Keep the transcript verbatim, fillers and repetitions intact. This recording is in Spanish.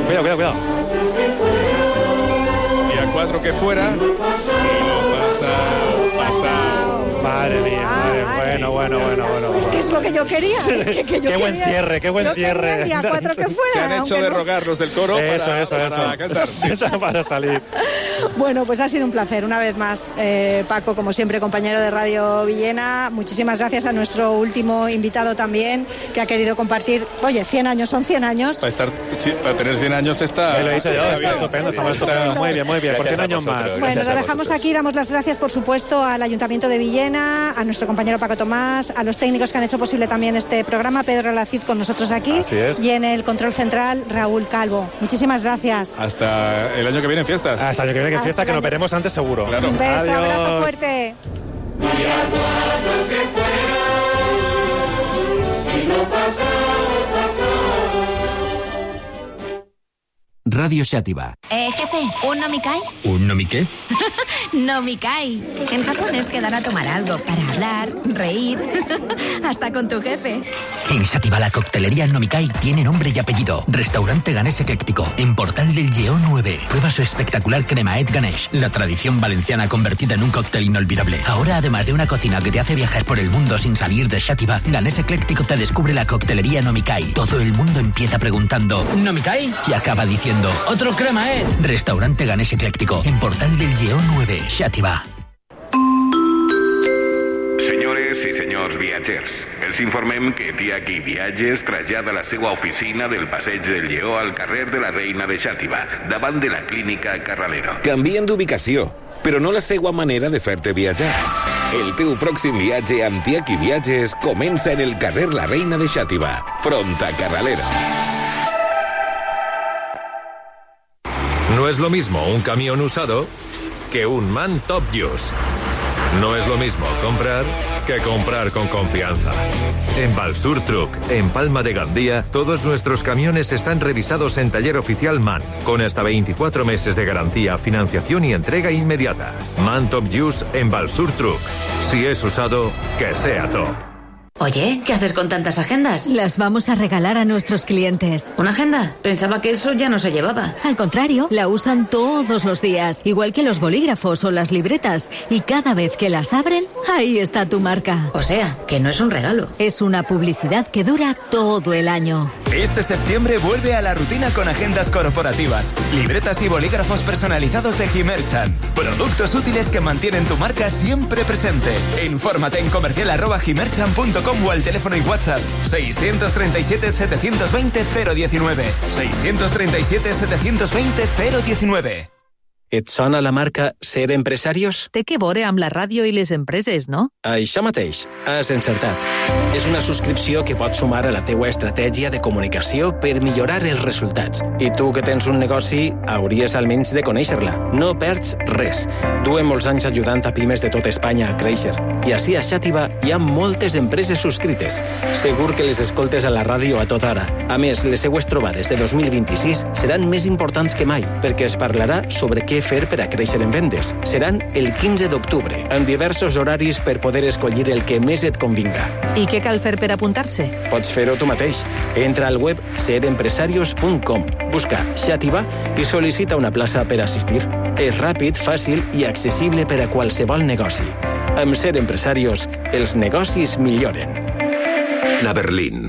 Cuidado, cuidado, cuidado. Y a cuatro que fuera. Y lo pasa, pasa. Madre mía, madre, bueno, bueno, bueno, bueno. Es que es lo que yo quería. Es que, que yo qué buen quería, cierre, qué buen yo cierre. Quería, y a cuatro que fuera. Se han hecho de no. rogar los del coro eso, para, eso, eso. para casarse. Para salir. Bueno, pues ha sido un placer una vez más, eh, Paco, como siempre, compañero de Radio Villena. Muchísimas gracias a nuestro último invitado también, que ha querido compartir. Oye, cien años son cien años. Para estar, sí, para tener cien años está. Lo hice yo, está está bien. estupendo, estamos estupendo. Muy bien, muy bien. Por cien años más. Bueno, lo dejamos aquí. Damos las gracias, por supuesto, al Ayuntamiento de Villena, a nuestro compañero Paco Tomás, a los técnicos que han hecho posible también este programa, Pedro Lacid con nosotros aquí. Así es. Y en el control central, Raúl Calvo. Muchísimas gracias. Hasta el año que viene en fiestas. Hasta el año que viene en fiesta, que nos veremos antes seguro. Claro. Un beso, Adiós. abrazo fuerte. Radio Xàtiva. Eh, jefe, ¿un nomikai? ¿Un nomi qué? Nomikai. En Japón es quedar a tomar algo para hablar, reír, hasta con tu jefe. En Xàtiva la coctelería El Nomikai tiene nombre y apellido. Restaurante ganés ecléctico, en Portal del Lleó nueve. Prueba su espectacular cremaet ganesh, la tradición valenciana convertida en un cóctel inolvidable. Ahora, además de una cocina que te hace viajar por el mundo sin salir de Xàtiva, Ganés Ecléctico te descubre la coctelería Nomikai. Todo el mundo empieza preguntando ¿Nomikai? Y acaba diciendo otro cremaet. Restaurante ganés ecléctico, en Portal del Lleó nueve, Xàtiva. Senyores i senyors viatgers, els informem que Tiac i Viatges trasllada la seva oficina del Passeig del Lleó al carrer de la Reina de Xàtiva, davant de la clínica Carralero. Canvien d'ubicació, però no la seva manera de fer-te viatjar. El teu pròxim viatge amb Tiac i Viatges comença en el carrer La Reina de Xàtiva, front a Carralero. No es lo mismo un camión usado que un MAN Top Use. No es lo mismo comprar que comprar con confianza. En Valsur Truck, en Palma de Gandía, todos nuestros camiones están revisados en taller oficial MAN, con hasta veinticuatro meses de garantía, financiación y entrega inmediata. MAN Top Use en Valsur Truck. Si es usado, que sea top. Oye, ¿qué haces con tantas agendas? Las vamos a regalar a nuestros clientes. ¿Una agenda? Pensaba que eso ya no se llevaba. Al contrario, la usan todos los días, igual que los bolígrafos o las libretas. Y cada vez que las abren, ahí está tu marca. O sea, que no es un regalo. Es una publicidad que dura todo el año. Este septiembre vuelve a la rutina con agendas corporativas, libretas y bolígrafos personalizados de Gimerchan. Productos útiles que mantienen tu marca siempre presente. Infórmate en comercial arroba gimerchan punto com o al teléfono y WhatsApp seiscientos treinta y siete, setecientos veinte, cero diecinueve. seiscientos treinta y siete, setecientos veinte, cero diecinueve. Et sona la marca Ser Empresarios? Té que veure amb la ràdio i les empreses, no? Això mateix, has encertat. És una subscripció que pot sumar a la teua estratègia de comunicació per millorar els resultats. I tu que tens un negoci, hauries almenys de conèixer-la. No perds res. Duem molts anys ajudant a pimes de tot Espanya a créixer. I així a Xàtiva hi ha moltes empreses subscrites. Segur que les escoltes a la ràdio a tota hora. A més, les seues trobades de dos mil vint-i-sis seran més importants que mai, perquè es parlarà sobre què fer per a créixer en vendes. Seran el quinze d'octubre, amb diversos horaris per poder escollir el que més et convinga. I què cal fer per apuntar-se? Pots fer-ho tu mateix. Entra al web ser empresarios punt com, busca Xàtiva i sol·licita una plaça per assistir. És ràpid, fàcil i accessible per a qualsevol negoci. Amb Ser Empresarios, els negocis milloren. La Berlín,